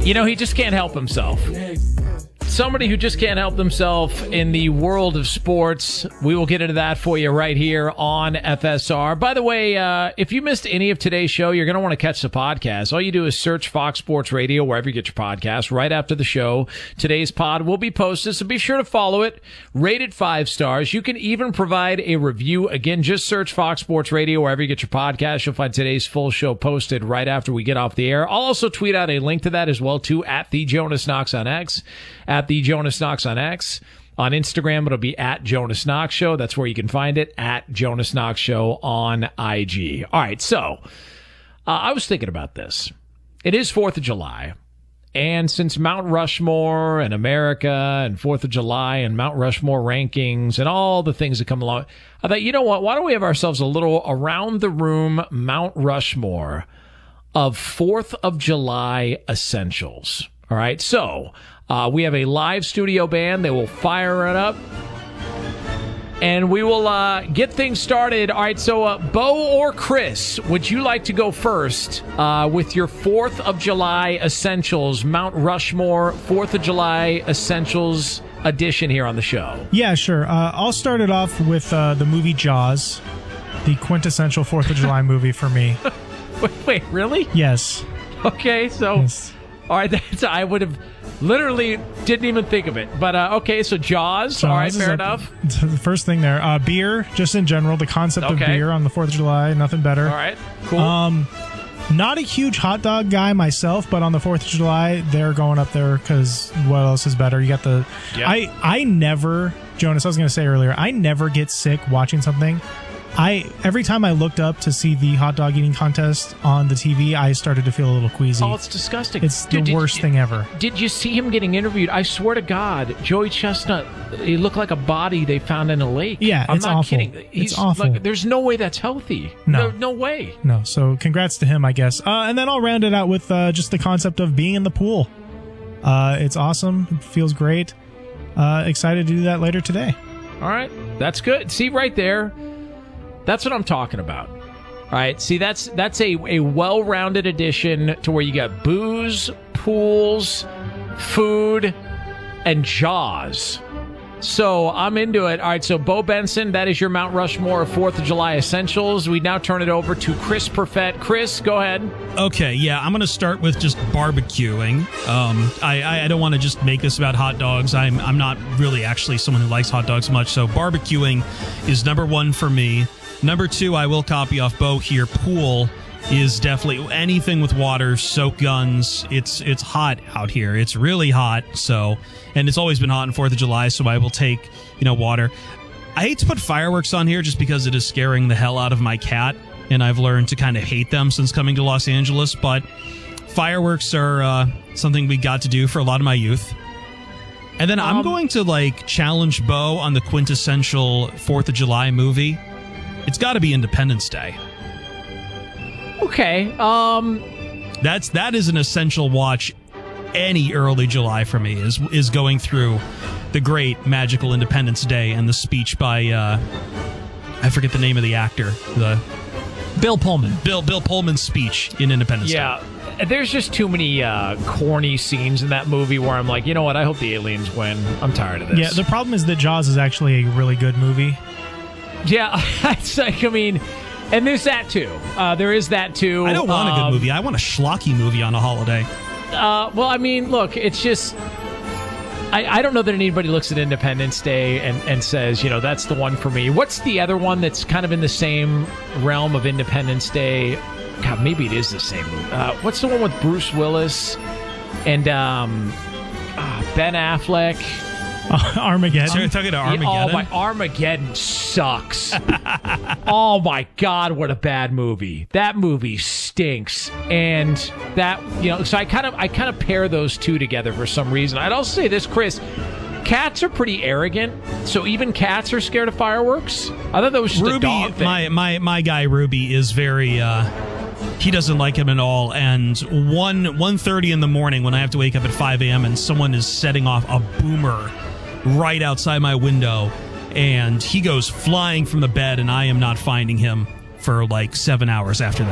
You know, he just can't help himself. Somebody who just can't help themselves in the world of sports. We will get into that for you right here on FSR. By the way, if you missed any of today's show, you're going to want to catch the podcast. All you do is search Fox Sports Radio wherever you get your podcasts. Right after the show, today's pod will be posted, so be sure to follow it. Rate it 5 stars. You can even provide a review. Again, just search Fox Sports Radio wherever you get your podcasts. You'll find today's full show posted right after we get off the air. I'll also tweet out a link to that as well, too, at the Jonas Knox on X. At the Jonas Knox on X. On Instagram, it'll be at Jonas Knox Show. That's where you can find it, at Jonas Knox Show on IG. All right, so I was thinking about this. It is 4th of July, and since Mount Rushmore and America and 4th of July and Mount Rushmore rankings and all the things that come along, I thought, you know what, why don't we have ourselves a little around-the-room Mount Rushmore of 4th of July essentials. All right, so we have a live studio band. They will fire it up, and we will get things started. All right, so Bo or Chris, would you like to go first with your 4th of July essentials, Mount Rushmore 4th of July essentials edition here on the show? Yeah, sure. I'll start it off with the movie Jaws, the quintessential 4th of July movie for me. Wait, really? Yes. Okay, so... Yes. All right, I would have literally didn't even think of it. But, okay, so Jaws. All right, fair enough. The first thing there. Beer, just in general, the concept of beer on the 4th of July, nothing better. All right, cool. Not a huge hot dog guy myself, but on the 4th of July, they're going up there because what else is better? You got the... Yep. I never... Jonas, I was going to say earlier, I never get sick watching something. Every time I looked up to see the hot dog eating contest on the TV, I started to feel a little queasy. Oh, it's disgusting. It's the worst thing ever. Did you see him getting interviewed? I swear to God, Joey Chestnut, he looked like a body they found in a lake. Yeah, I'm it's not awful. kidding. It's awful. Like, there's no way that's healthy. No way. No, so congrats to him, I guess. And then I'll round it out with just the concept of being in the pool. It's awesome. It feels great. Excited to do that later today. All right, that's good. See, right there. That's what I'm talking about. All right, see, that's a well-rounded addition to where you got booze, pools, food, and Jaws. So I'm into it. All right, so Bo Benson, that is your Mount Rushmore of 4th of July essentials. We now turn it over to Chris Perfett. Chris, go ahead. Okay, yeah, I'm going to start with just barbecuing. I don't want to just make this about hot dogs. I'm not really actually someone who likes hot dogs much, so barbecuing is number 1 for me. Number 2, I will copy off Bo here. Pool is definitely anything with water, soak guns. It's hot out here. It's really hot. So, and it's always been hot on 4th of July. So I will take, water. I hate to put fireworks on here just because it is scaring the hell out of my cat, and I've learned to kind of hate them since coming to Los Angeles. But fireworks are something we got to do for a lot of my youth. And then I'm going to challenge Bo on the quintessential 4th of July movie. It's got to be Independence Day. Okay. That is an essential watch any early July for me is going through the great magical Independence Day and the speech by I forget the name of the actor. Bill Pullman. Bill Pullman's speech in Independence Day. Yeah. There's just too many corny scenes in that movie where I'm like, you know what? I hope the aliens win. I'm tired of this. Yeah, the problem is that Jaws is actually a really good movie. Yeah, it's like, and there's that too. There is that too. I don't want a good movie. I want a schlocky movie on a holiday. Well, look, it's just, I don't know that anybody looks at Independence Day and says, that's the one for me. What's the other one that's kind of in the same realm of Independence Day? God, maybe it is the same movie. What's the one with Bruce Willis and Ben Affleck? Armageddon. So you're talking to Armageddon? Armageddon sucks. Oh my God, what a bad movie. That movie stinks. And that, so I kind of pair those two together for some reason. I'd also say this, Chris, cats are pretty arrogant, so even cats are scared of fireworks. I thought that was just Ruby, a dog thing. My guy Ruby is very he doesn't like him at all, and 1:30 in the morning when I have to wake up at 5 a.m. and someone is setting off a boomer right outside my window, and he goes flying from the bed, and I am not finding him for 7 hours after that.